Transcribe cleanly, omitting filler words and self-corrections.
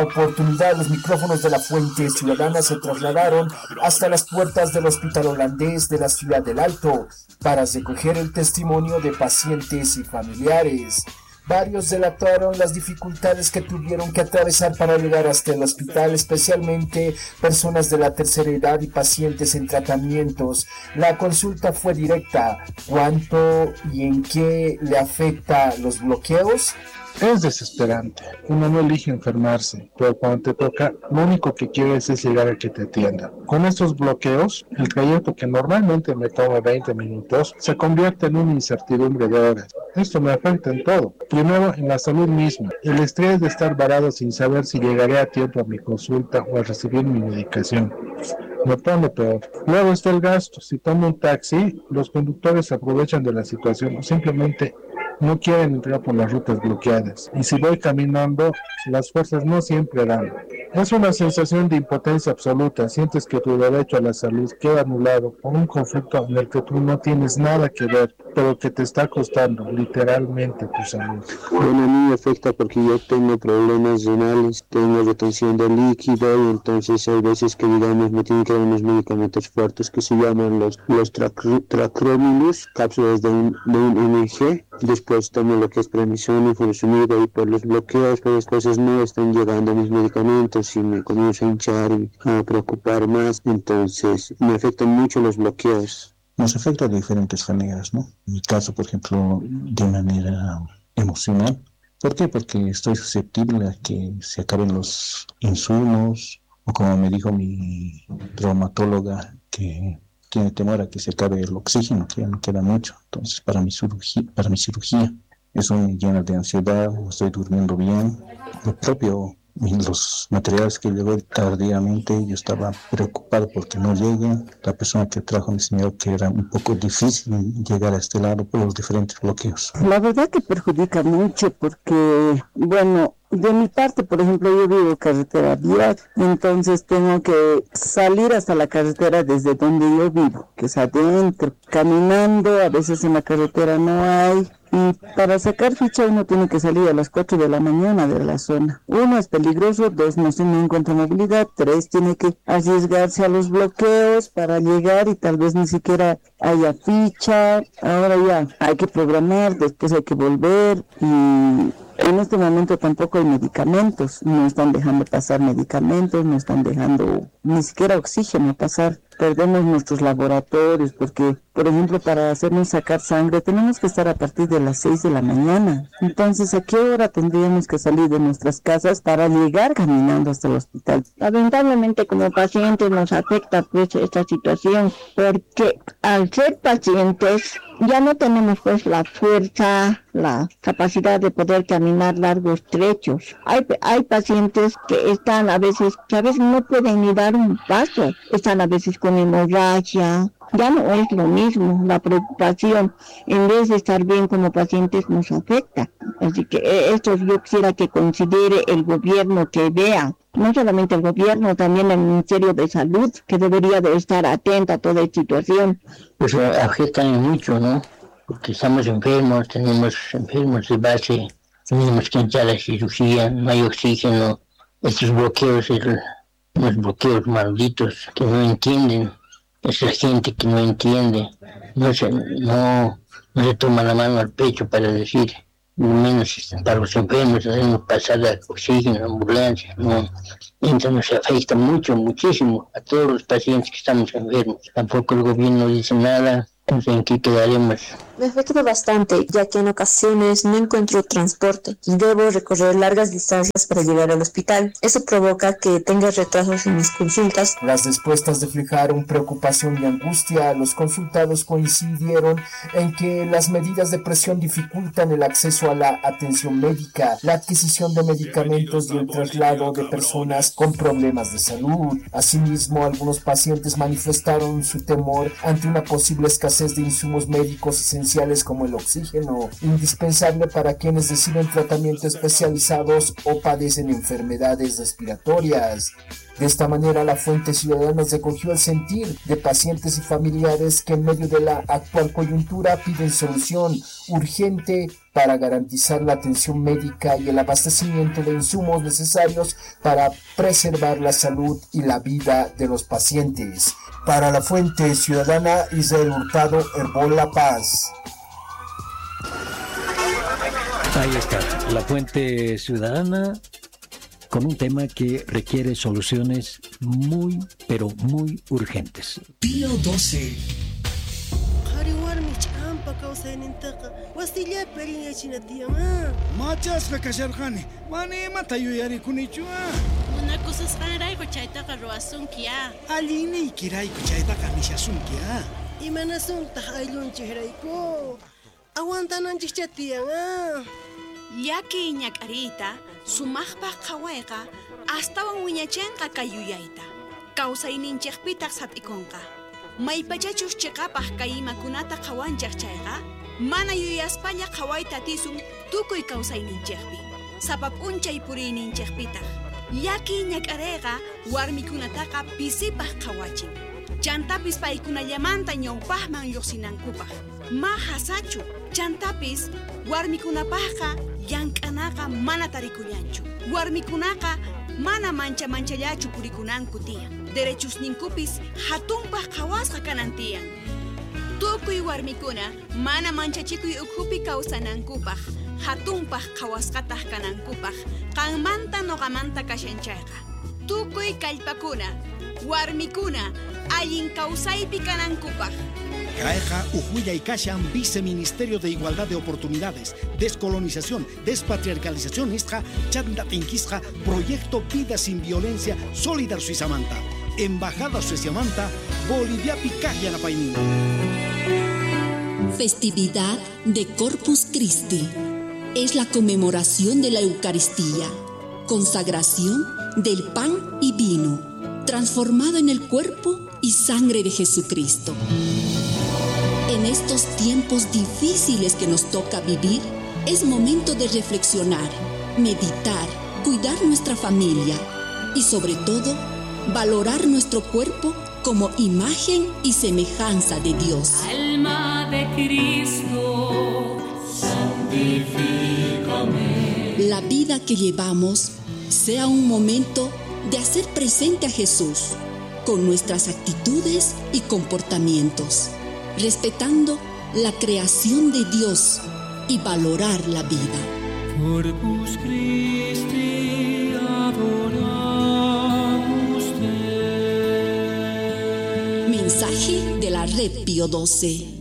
Oportunidad, los micrófonos de la Fuente Ciudadana se trasladaron hasta las puertas del Hospital Holandés de la ciudad del Alto para recoger el testimonio de pacientes y familiares. Varios relataron las dificultades que tuvieron que atravesar para llegar hasta el hospital, especialmente personas de la tercera edad y pacientes en tratamientos. La consulta fue directa. ¿Cuánto y en qué le afecta los bloqueos? Es desesperante. Uno no elige enfermarse, pero cuando te toca, lo único que quieres es llegar a que te atiendan. Con estos bloqueos, el trayecto que normalmente me toma 20 minutos se convierte en una incertidumbre de horas. Esto me afecta en todo. Primero, en la salud misma. El estrés de estar varado sin saber si llegaré a tiempo a mi consulta o a recibir mi medicación. Me pone peor. Luego está el gasto. Si tomo un taxi, los conductores se aprovechan de la situación o simplemente no quieren entrar por las rutas bloqueadas. Y si voy caminando, las fuerzas no siempre dan. Es una sensación de impotencia absoluta. Sientes que tu derecho a la salud queda anulado por un conflicto en el que tú no tienes nada que ver, pero que te está costando literalmente tu salud. Bueno, a mí me afecta porque yo tengo problemas renales, tengo retención de líquido y entonces hay veces que, digamos, me tienen que dar unos medicamentos fuertes que se llaman los Tacrolimus, cápsulas de un mg. Después tomo lo que es prednisona, furosemide, y por los bloqueos, por las cosas no están llegando mis medicamentos y me comienzo a hinchar y a preocupar más. Entonces me afectan mucho los bloqueos. Nos afecta de diferentes maneras, ¿no? En mi caso, por ejemplo, de manera emocional. ¿Por qué? Porque estoy susceptible a que se acaben los insumos, o como me dijo mi traumatóloga, que tiene temor a que se acabe el oxígeno, que ya no queda mucho. Entonces, para mi cirugía, eso me llena de ansiedad, no estoy durmiendo bien. Lo propio, los materiales que llevé tardíamente, yo estaba preocupado porque no lleguen. La persona que trajo me enseñó que era un poco difícil llegar a este lado por los diferentes bloqueos. La verdad que perjudica mucho porque, bueno, de mi parte, por ejemplo, yo vivo carretera vial, entonces tengo que salir hasta la carretera desde donde yo vivo, que es adentro, caminando, a veces en la carretera no hay, y para sacar ficha uno tiene que salir a las 4 de la mañana de la zona. 1, es peligroso, 2, no se encuentra movilidad, 3, tiene que arriesgarse a los bloqueos para llegar y tal vez ni siquiera haya ficha. Ahora ya hay que programar, después hay que volver, y en este momento tampoco hay medicamentos, no están dejando pasar medicamentos, no están dejando ni siquiera oxígeno pasar. Perdemos nuestros laboratorios porque, por ejemplo, para hacernos sacar sangre tenemos que estar a partir de las 6 de la mañana. Entonces, ¿a qué hora tendríamos que salir de nuestras casas para llegar caminando hasta el hospital? Lamentablemente, como pacientes nos afecta pues esta situación, porque al ser pacientes ya no tenemos pues la fuerza, la capacidad de poder caminar largos trechos. Hay pacientes que están a veces no pueden ni dar un paso, están a veces con hemorragia. Ya no es lo mismo, la preocupación en vez de estar bien como pacientes nos afecta. Así que esto yo quisiera que considere el gobierno, que vea, no solamente el gobierno, también el Ministerio de Salud, que debería de estar atenta a toda esta situación. Pues afectan mucho, ¿no? Porque estamos enfermos, tenemos enfermos de base, tenemos que entrar a la cirugía, no hay oxígeno, estos bloqueos, los bloqueos malditos que no entienden. Es la gente que no entiende, no se toma la mano al pecho para decir, lo menos para los enfermos debemos pasar al oxígeno, ambulancia, no. Entonces nos afecta muchísimo a todos los pacientes que estamos enfermos. Tampoco el gobierno dice nada, no sé en qué quedaremos. Me afecta bastante, ya que en ocasiones no encuentro transporte y debo recorrer largas distancias para llegar al hospital. Eso provoca que tenga retrasos en mis consultas. Las respuestas reflejaron preocupación y angustia. Los consultados coincidieron en que las medidas de presión dificultan el acceso a la atención médica, la adquisición de medicamentos y el traslado de personas con problemas de salud. Asimismo, algunos pacientes manifestaron su temor ante una posible escasez de insumos médicos esenciales como el oxígeno, indispensable para quienes reciben tratamiento especializados o padecen enfermedades respiratorias. De esta manera, la Fuente Ciudadana recogió el sentir de pacientes y familiares que en medio de la actual coyuntura piden solución urgente para garantizar la atención médica y el abastecimiento de insumos necesarios para preservar la salud y la vida de los pacientes. Para la Fuente Ciudadana, Israel Hurtado, Herbol La Paz. Ahí está, la Fuente Ciudadana, con un tema que requiere soluciones muy, pero muy urgentes. Pío 12. Machas Rakasharhani, Mane Matayuyari Kunichua. Una cosa es rara y cochaita carroasunkia. Aline y Kirai Kuchaita Kamishasunkia. Y manasunta ayun chihraiko. Aguantan anchichatian. Yaki ñakarita, sumajpa kawaiqa, hasta wan wiñachenqa kayuyaita. Kausay ninchikpitak satikonqa. Maypachachus chiqapaq kaymakunata qawanchaq chayqa. Mana yuyaspaña qawaita tisun tukuy kawsayninchikpi. Sapap unchay puriyninchikpitaq. Yaki ñak'arayqa warmikunataqa pisipaq qawachin. Chantapis paykunallamanta ñawpaqman lluqsinankupaq. Ma hasachu, chantapis warmikunapaqqa llank'anaqa mana tarikuñanchu. Warmikunaqa mana manchallachu purikunanku tiyan. Derechusninkupis hatunpaq qhawasqa kanan tiyan. Tukuy warmikuna mana manchachikuy ukhupi kawsanankupaq, hatunpaq qhawasqataq kanankupaq, qanmanta noqamanta kashanchayqa. Tukuy kallpakuna, warmikuna, allin kawsaypi kanankupaq. Caeja Ujuya y Kashan, Viceministerio de Igualdad de Oportunidades, Descolonización, Despatriarcalización, Chandatinquisja, Proyecto Vida Sin Violencia, Solidar Suizamanta, Embajada Suizamanta, Bolivia Picaya Napaini. Festividad de Corpus Christi es la conmemoración de la Eucaristía, consagración del pan y vino, transformado en el cuerpo y sangre de Jesucristo. En estos tiempos difíciles que nos toca vivir, es momento de reflexionar, meditar, cuidar nuestra familia y sobre todo, valorar nuestro cuerpo como imagen y semejanza de Dios. Alma de Cristo, santifícame. La vida que llevamos sea un momento de hacer presente a Jesús con nuestras actitudes y comportamientos, respetando la creación de Dios y valorar la vida. Corpus Christi adoramos te. Mensaje de la Red Pío 12.